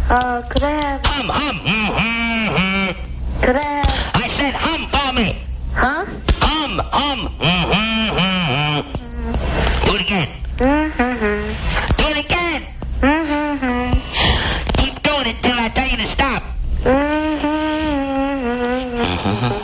Could I have... Hum. Could I have... I said hum for me. Huh? Hum. Do it again. Do it again. Keep doing it till I tell you to stop.